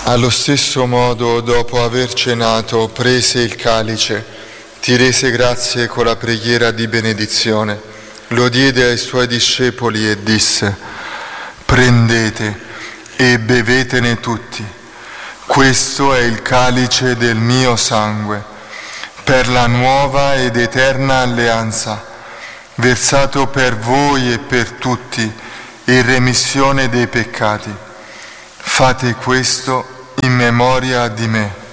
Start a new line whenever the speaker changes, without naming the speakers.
Allo stesso modo, dopo aver cenato, prese il calice, ti rese grazie con la preghiera di benedizione, lo diede ai suoi discepoli e disse: prendete e bevetene tutti, questo è il calice del mio sangue, per la nuova ed eterna alleanza, versato per voi e per tutti in remissione dei peccati. Fate questo in memoria di me.